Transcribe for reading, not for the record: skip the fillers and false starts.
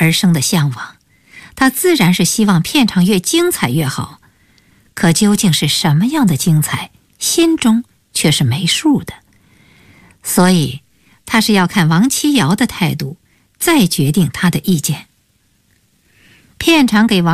而生的向往，他自然是希望片场越精彩越好。可究竟是什么样的精彩，心中却是没数的。所以他是要看王七瑶的态度，再决定他的意见。片场给王